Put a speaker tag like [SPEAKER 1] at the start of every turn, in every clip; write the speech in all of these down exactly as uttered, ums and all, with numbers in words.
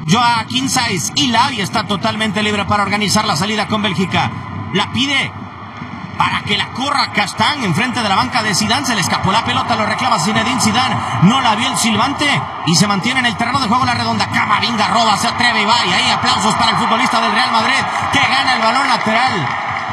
[SPEAKER 1] Joaquín Sáez y Lavia está totalmente libre para organizar la salida con Bélgica. La pide para que la corra Castán enfrente de la banca de Zidane. Se le escapó la pelota, lo reclama Zinedine Zidane. No la vio el silbante y se mantiene en el terreno de juego la redonda. Camavinga roba, se atreve y va. Y ahí aplausos para el futbolista del Real Madrid que gana el balón lateral.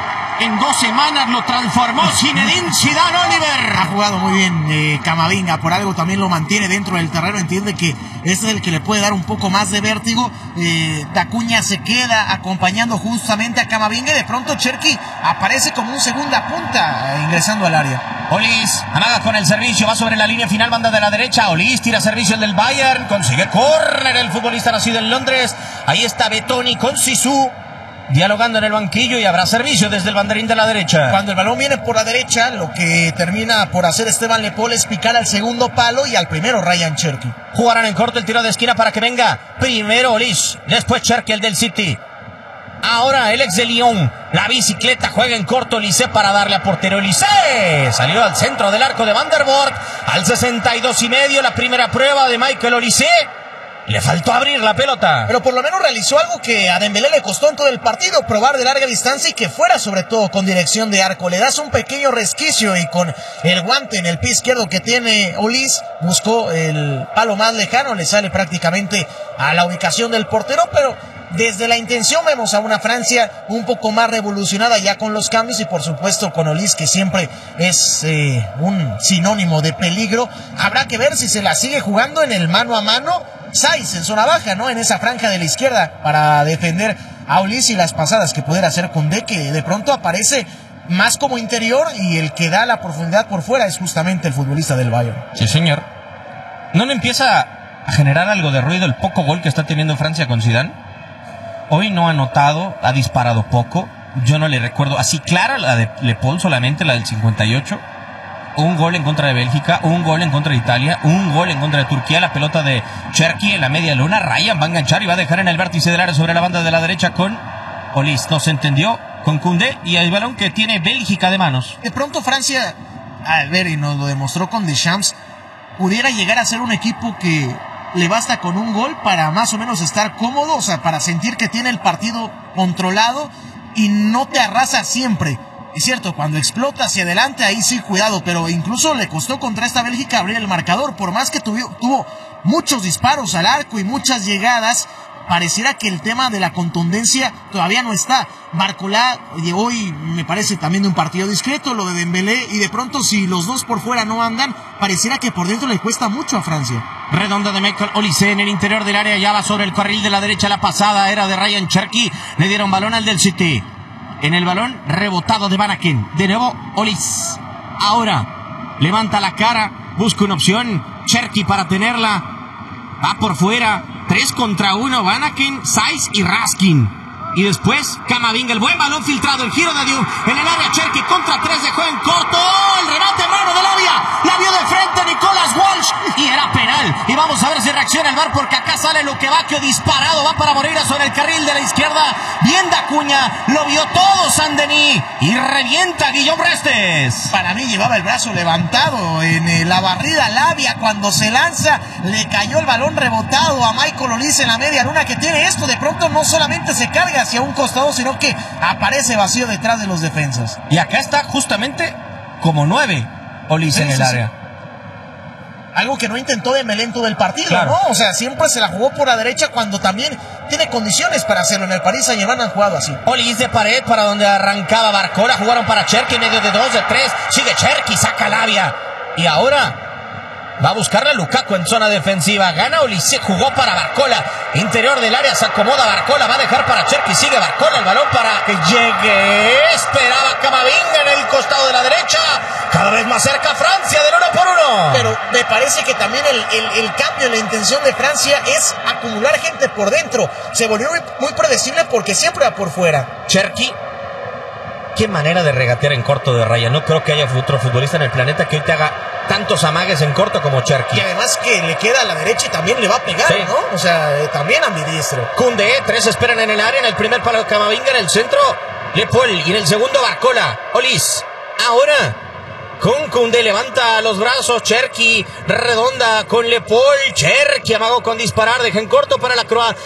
[SPEAKER 1] En dos semanas lo transformó Zinedine Zidane, Oliver.
[SPEAKER 2] Ha jugado muy bien eh, Camavinga, por algo también lo mantiene dentro del terreno, entiende que este es el que le puede dar un poco más de vértigo. eh, Dacuña se queda acompañando justamente a Camavinga y de pronto Cherki aparece como un segunda punta eh, ingresando al área.
[SPEAKER 1] Olis amaga con el servicio, va sobre la línea final, banda de la derecha. Olis tira servicio el del Bayern, consigue córner el futbolista nacido en Londres. Ahí está Betoni con Zizou dialogando en el banquillo y habrá servicio desde el banderín de la derecha.
[SPEAKER 2] Cuando el balón viene por la derecha, lo que termina por hacer Esteban Le Paul es picar al segundo palo y al primero Ryan Cherki.
[SPEAKER 1] Jugarán en corto el tiro de esquina para que venga primero Olis, después Cherki, el del City. Ahora el ex de Lyon, la bicicleta, juega en corto Olise para darle a portero. Olise salió al centro del arco de Van der Borg al sesenta y dos y medio, la primera prueba de Michael Olise. Le faltó abrir la pelota.
[SPEAKER 2] Pero por lo menos realizó algo que a Dembélé le costó en todo el partido, probar de larga distancia y que fuera sobre todo con dirección de arco. Le das un pequeño resquicio y con el guante en el pie izquierdo que tiene Olis, buscó el palo más lejano, le sale prácticamente a la ubicación del portero, pero desde la intención vemos a una Francia un poco más revolucionada ya con los cambios y por supuesto con Olis, que siempre es eh, un sinónimo de peligro. Habrá que ver si se la sigue jugando en el mano a mano Sáez en zona baja, ¿no? En esa franja de la izquierda para defender a Olis y las pasadas que pudiera hacer Koundé, que de pronto aparece más como interior y el que da la profundidad por fuera es justamente el futbolista del Bayern.
[SPEAKER 1] Sí, señor. ¿No le empieza a generar algo de ruido el poco gol que está teniendo Francia con Zidane? Hoy no ha anotado, ha disparado poco. Yo no le recuerdo así clara la de Le Paul, solamente la del cincuenta y ocho. Un gol en contra de Bélgica, un gol en contra de Italia, un gol en contra de Turquía. La pelota de Cherki en la media luna. Ryan va a enganchar y va a dejar en el vértice del área sobre la banda de la derecha con Olis. No se entendió con Koundé y el balón que tiene Bélgica de manos.
[SPEAKER 2] De pronto Francia, a ver, y nos lo demostró con Deschamps, pudiera llegar a ser un equipo que le basta con un gol para más o menos estar cómodo, o sea, para sentir que tiene el partido controlado y no te arrasa siempre. Es cierto, cuando explota hacia adelante, ahí sí, cuidado, pero incluso le costó contra esta Bélgica abrir el marcador, por más que tuvo, tuvo muchos disparos al arco y muchas llegadas, pareciera que el tema de la contundencia todavía no está. Barcola hoy me parece también de un partido discreto, lo de Dembélé, y de pronto si los dos por fuera no andan, pareciera que por dentro le cuesta mucho a Francia.
[SPEAKER 1] Redonda de Michael Olise en el interior del área, ya va sobre el carril de la derecha, la pasada era de Ryan Cherki, le dieron balón al del City. En el balón rebotado de Van Aken. De nuevo Olis. Ahora levanta la cara, busca una opción. Cherki para tenerla. Va por fuera. Tres contra uno. Van Aken, Sáez y Raskin. Y después Camavinga. El buen balón filtrado. El giro de Diu. En el área Cherki contra tres. Dejó en corto. El remate en mano de Lavia. La vio de frente Nicolas Walsh. Y era penal. Y vamos a ver si reacciona el V A R, porque acá sale Luquevaquio disparado. Va para Moreira sobre el carril de la izquierda. Bien Dacuña. Lo vio todo Saint-Denis. Y revienta Guillaume Restes.
[SPEAKER 2] Para mí llevaba el brazo levantado en eh, la barrida. Lavia cuando se lanza. Le cayó el balón rebotado a Michael Olise en la media luna, que tiene esto. De pronto no solamente se carga hacia un costado, sino que aparece vacío detrás de los defensas.
[SPEAKER 1] Y acá está justamente como nueve Olise en el área.
[SPEAKER 2] Algo que no intentó Dembélé en todo el partido,
[SPEAKER 1] claro,
[SPEAKER 2] ¿no? O sea, siempre se la jugó por la derecha cuando también tiene condiciones para hacerlo. En el Paris Saint-Germain han jugado así.
[SPEAKER 1] Olis de pared para donde arrancaba Barcola. Jugaron para Cherki en medio de dos, de tres. Sigue Cherki, saca Lavia. Y ahora va a buscarle a Lukaku en zona defensiva. Gana Olise, jugó para Barcola. Interior del área, se acomoda Barcola. Va a dejar para Cherki, sigue Barcola. El balón para que llegue. Esperaba Camavinga en el costado de la derecha. Cada vez más cerca Francia del uno por uno.
[SPEAKER 2] Pero me parece que también el, el, el cambio en la intención de Francia es acumular gente por dentro. Se volvió muy, muy predecible porque siempre va por fuera.
[SPEAKER 1] Cherki, qué manera de regatear en corto de Raya. No creo que haya otro futbolista en el planeta que hoy te haga tantos amagues en corto como Cherki.
[SPEAKER 2] Y además que le queda a la derecha y también le va a pegar, sí, ¿no? O sea, eh, también ambidiestro.
[SPEAKER 1] Koundé, tres esperan en el área. En el primer palo Camavinga, en el centro Le Paul y en el segundo Barcola. Olis, ahora con Koundé, levanta los brazos. Cherki, redonda con Le Paul. Cherki amagó con disparar, deja en corto para la croata.